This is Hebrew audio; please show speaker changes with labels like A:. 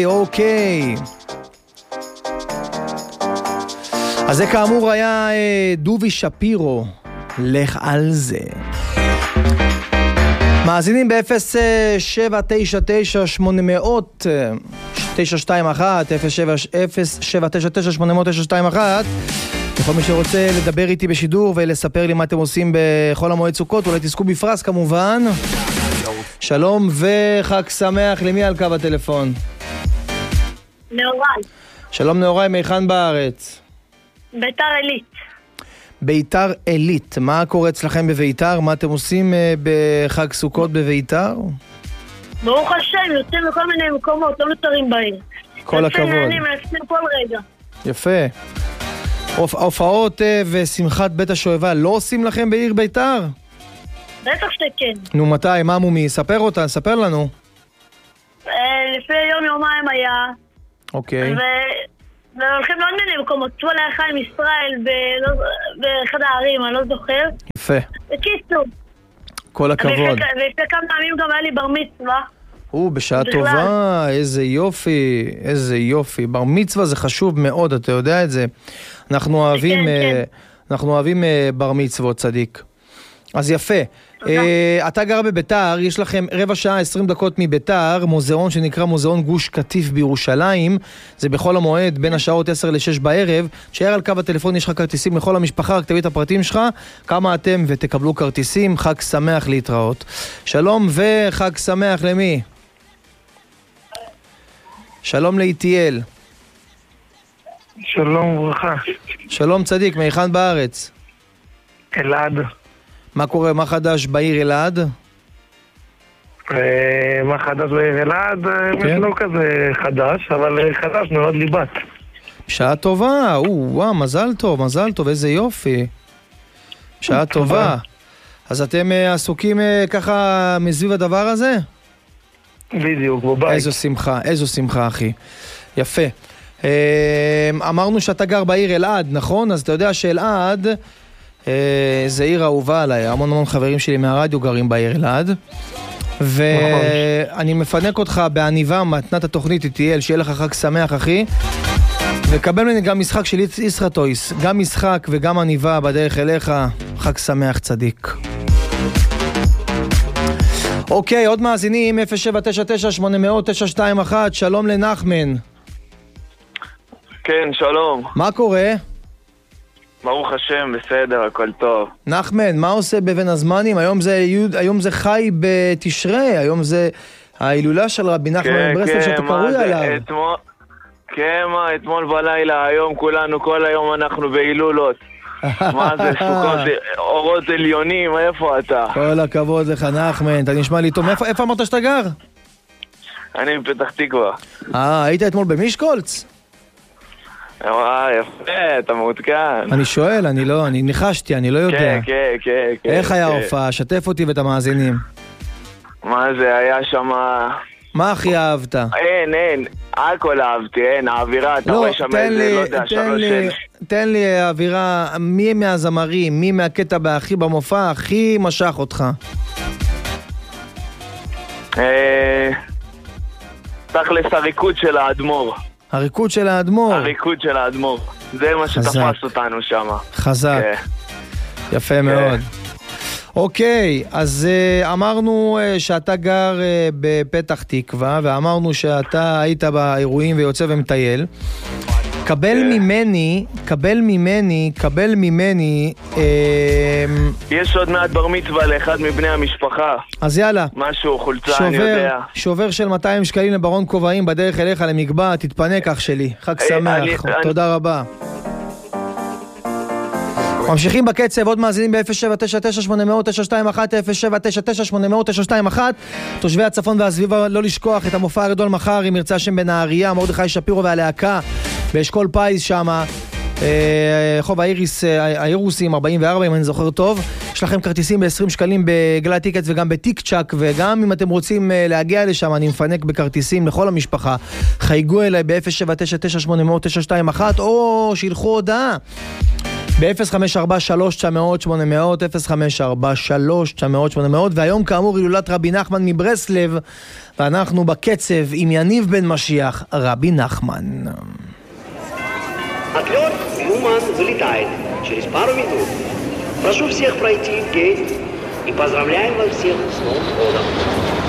A: אוקיי. אז זה כאמור היה דובי שפירו, לך על זה. מאזינים ב-0799-800-921, 0799-800-921. לכל מי שרוצה לדבר איתי בשידור ולספר לי מה אתם עושים בכל המועד סוכות, אולי תזכו בפרס כמובן. שלום וחג שמח, למי על קו הטלפון?
B: נאורי.
A: שלום נאורי, מהיכן בארץ?
B: ביתר עילית.
A: ביתר עילית, מה קורה אצלכם בביתר? מה אתם עושים בחג סוכות בביתר?
B: ברוך השם, יוצאים לכל מיני מקומות, לא נותרים בעיר.
A: כל הכבוד.
B: נהנים, מנסים כל רגע.
A: יפה. הופעות ושמחת בית השואבה לא עושים לכם בעיר ביתר?
B: בטח שכן.
A: נו מתי, מה מומי? ספר אותה, ספר לנו.
B: לפני יומיים היה.
A: אוקיי.
B: והולכים לעוד מיני מקומות, צבוע לאחיים ישראל באחד הערים, אני לא זוכר.
A: יפה.
B: בקיצור.
A: כל הכבוד.
B: ולפני כמה פעמים גם היה לי בר מצווה.
A: בשעה טובה, איזה יופי, איזה יופי. בר מצווה זה חשוב מאוד, אתה יודע את זה. אנחנו אוהבים בר מצוות, צדיק. אז יפה. אתה גר בביתר, יש לכם רבע שעה 20 דקות מביתר, מוזיאון שנקרא מוזיאון גוש קטיף בירושלים. זה בכל המועד בין השעות 10 ל-6 בערב. שייר על קו הטלפון, יש לך כרטיסים לכל המשפחה, רק תביא את הפרטים שלך, כמה אתם ותקבלו כרטיסים. חג שמח, להתראות. שלום וחג שמח למי? שלום לאיטיאל.
C: שלום וברכה.
A: שלום צדיק, מהיכן בארץ?
C: אלעד.
A: מה קורה, מה חדש בעיר אלעד?
C: מה חדש בעיר אלעד? יש לא כזה חדש, אבל חדש מאוד ליבת.
A: שעה טובה, וואו, מזל טוב, מזל טוב, איזה יופי. שעה טובה. אז אתם עסוקים ככה מסביב הדבר הזה?
C: בדיוק, בבית.
A: איזו שמחה אחי. יפה. אמרנו שאתה גר בעיר אלעד, נכון? אז אתה יודע שאלעד זה עיר אהובה עליי, המון חברים שלי מהרדיו גרים בעיר אלעד, ואני מפנק אותך בעניבה מתנת התוכנית איטיאל, שיהיה לך חג שמח אחי, וקבל ממני גם משחק של ישרטויס, גם משחק וגם עניבה בדרך אליך. חג שמח צדיק. אוקיי, עוד מאזינים 0799-800-921. שלום לנחמן.
D: כן, שלום.
A: מה קורה?
D: ברוך השם, בסדר, הכל טוב.
A: נחמן, מה עושה בבין הזמנים? היום זה חי בתשרי, היום זה ההילולה של רבי נחמן מברסלב שאתה קרוי עליו.
D: כן, אתמול בלילה, היום כולנו, כל היום אנחנו בהילולות. מה זה, סוכות, אורות עליונים, איפה אתה?
A: כל הכבוד לך נחמן, אתה נשמע לי טוב. איפה אמרת שאתה גר?
D: אני בפתח תקווה.
A: היית אתמול במישקולץ?
D: יפה, אתה מעודכן.
A: אני שואל, אני ניחשתי, אני לא יודע.
D: כן.
A: איך היה ההופעה? שתף אותי ואת המאזינים.
D: מה זה, היה שמה...
A: מה הכי אהבת?
D: אין, הכל אהבתי, האווירה, אתה רואה שם איזה, לא יודע, 3-6.
A: תן לי האווירה, מי מהזמרים, מי מהקטע בהכי במופע, הכי משך אותך?
D: תכלס הריקוד של האדמו"ר.
A: הריקוד של האדמו"ר?
D: הריקוד של האדמו"ר. זה מה שתפס אותנו שם.
A: חזק. יפה מאוד. אוקיי, אז אמרנו שאתה גר בפתח תקווה, ואמרנו שאתה היית באירועים ויוצא ומטייל. קבל ממני
D: יש עוד מעט בר מצווה לאחד מבני המשפחה.
A: אז יאללה,
D: משהו, חולצה, אני יודע.
A: שובר של 200 שקלים לברון כובעים בדרך אליך למקבע, תתפנק אח שלי. חג שמח, תודה רבה. ממשיכים בקצב, עוד מאזינים ב-0799-800-921, 0799-800-921. תושבי הצפון והסביבה, לא לשכוח את המופע הגדול מחר, אם ירצה השם בנהריה, מרדכי שפירו והלהקה באשכול פייס שמה, חוב האירוסים 44, אם אני זוכר טוב. יש לכם כרטיסים ב-20 שקלים בגלי טיקטס וגם בטיק צ'ק, וגם אם אתם רוצים להגיע לשם, אני מפנק בכרטיסים לכל המשפחה. חייגו אליי ב-0799-800-921, או שילחו הודעה ב-054-300-800, 054-300-800, והיום כאמור הילולת רבי נחמן מברסלב, ואנחנו בקצב עם יניב בן משיח, רבי נחמן.
E: Отлет Юман залетает через пару минут. Прошу всех пройти в гейт и поздравляем вас всех с Новым годом.